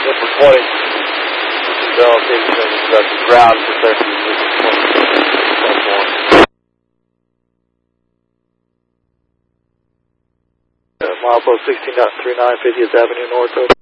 for 20. That's ground protection. Milepost 16.39, 50th Avenue North.